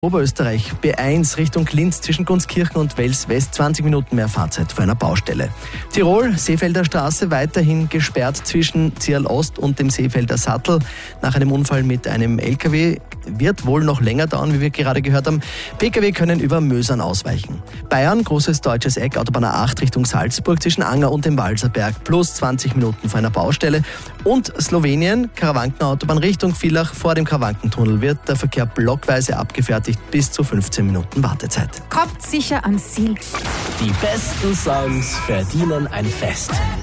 Oberösterreich, B1 Richtung Linz zwischen Gunskirchen und Wels West, 20 Minuten mehr Fahrzeit vor einer Baustelle. Tirol, Seefelder Straße weiterhin gesperrt zwischen Zierl Ost und dem Seefelder Sattel. Nach einem Unfall mit einem LKW wird wohl noch länger dauern, wie wir gerade gehört haben. Pkw können über Mösern ausweichen. Bayern, großes deutsches Eck, Autobahn A8 Richtung Salzburg zwischen Anger und dem Walserberg, plus 20 Minuten vor einer Baustelle. Und Slowenien, Karawankenautobahn Richtung Villach, vor dem Karawankentunnel wird der Verkehr blockweise abgefertigt, bis zu 15 Minuten Wartezeit. Kommt sicher ans Ziel. Die besten Songs verdienen ein Fest.